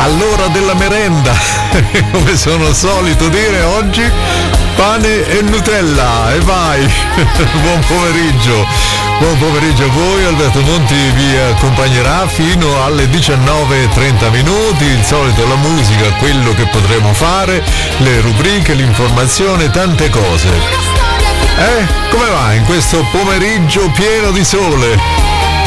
all'ora della merenda, come sono solito dire oggi, pane e Nutella, e vai. Buon pomeriggio a voi. Alberto Monti vi accompagnerà fino alle 19:30 minuti. Il solito, la musica, quello che potremo fare, le rubriche, l'informazione, tante cose. Come va in questo pomeriggio pieno di sole?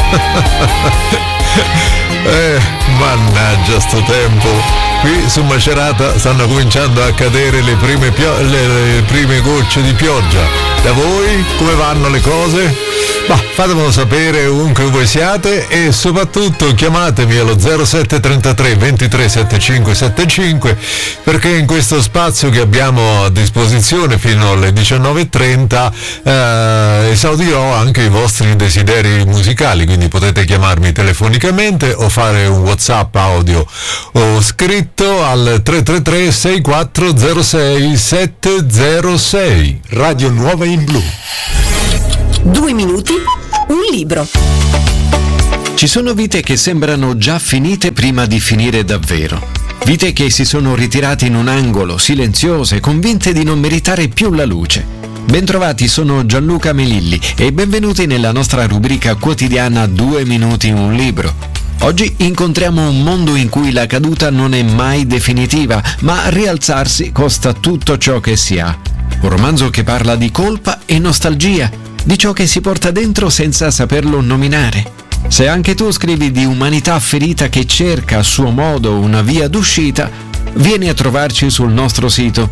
Mannaggia sto tempo. Qui su Macerata stanno cominciando a cadere le prime gocce di pioggia. Da voi come vanno le cose? Fatemelo sapere ovunque voi siate e soprattutto chiamatemi allo 0733 23 75 75, perché in questo spazio che abbiamo a disposizione fino alle 19:30 esaudirò anche i vostri desideri musicali, quindi potete chiamarmi telefonicamente o fare un WhatsApp audio o scritto al 333 6406 706. Radio Nuova in Blu. 2 minuti, un libro. Ci sono vite che sembrano già finite prima di finire davvero. Vite che si sono ritirate in un angolo, silenziose, convinte di non meritare più la luce. Bentrovati, sono Gianluca Melilli e benvenuti nella nostra rubrica quotidiana 2 minuti, un libro. Oggi incontriamo un mondo in cui la caduta non è mai definitiva, ma rialzarsi costa tutto ciò che si ha. Un romanzo che parla di colpa e nostalgia, di ciò che si porta dentro senza saperlo nominare. Se anche tu scrivi di umanità ferita che cerca a suo modo una via d'uscita, vieni a trovarci sul nostro sito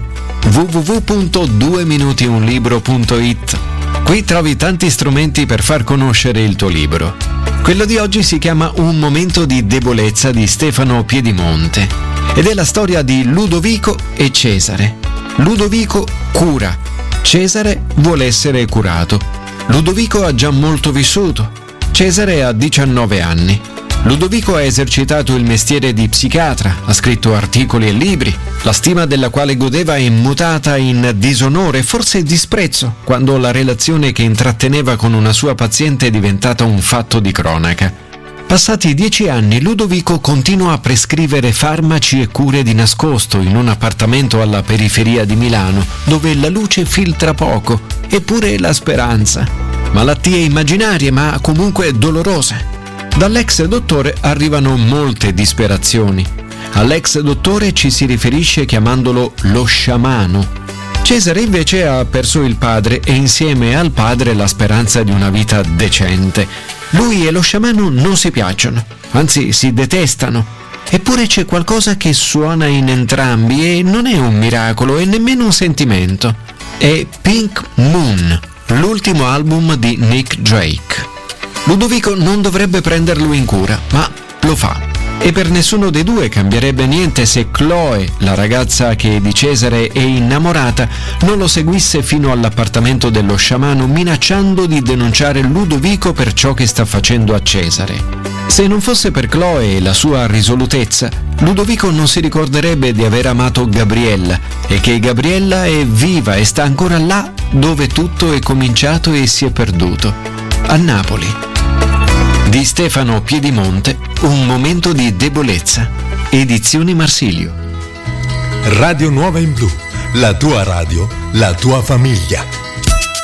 www.dueminutiunlibro.it. Qui trovi tanti strumenti per far conoscere il tuo libro. Quello di oggi si chiama Un momento di debolezza di Stefano Piedimonte ed è la storia di Ludovico e Cesare. Ludovico cura, Cesare vuole essere curato. Ludovico ha già molto vissuto, Cesare ha 19 anni. Ludovico ha esercitato il mestiere di psichiatra, ha scritto articoli e libri, la stima della quale godeva è mutata in disonore, forse disprezzo, quando la relazione che intratteneva con una sua paziente è diventata un fatto di cronaca. Passati 10 anni, Ludovico continua a prescrivere farmaci e cure di nascosto in un appartamento alla periferia di Milano, dove la luce filtra poco, eppure la speranza. Malattie immaginarie, ma comunque dolorose. Dall'ex dottore arrivano molte disperazioni. All'ex dottore ci si riferisce chiamandolo lo sciamano. Cesare invece ha perso il padre e insieme al padre la speranza di una vita decente. Lui e lo sciamano non si piacciono, anzi si detestano. Eppure c'è qualcosa che suona in entrambi e non è un miracolo e nemmeno un sentimento. È Pink Moon, l'ultimo album di Nick Drake. Ludovico non dovrebbe prenderlo in cura, ma lo fa. E per nessuno dei due cambierebbe niente se Chloe, la ragazza che di Cesare è innamorata, non lo seguisse fino all'appartamento dello sciamano minacciando di denunciare Ludovico per ciò che sta facendo a Cesare. Se non fosse per Chloe e la sua risolutezza, Ludovico non si ricorderebbe di aver amato Gabriella e che Gabriella è viva e sta ancora là dove tutto è cominciato e si è perduto, a Napoli. Di Stefano Piedimonte, Un momento di debolezza. Edizioni Marsilio. Radio Nuova in Blu, la tua radio, la tua famiglia.